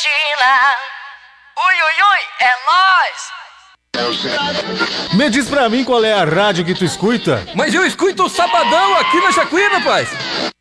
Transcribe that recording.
China. Ui, ui, ui, é nóis. Me diz pra mim qual é a rádio que tu escuta. Mas eu escuto o Sabadão aqui na Jacuí, rapaz.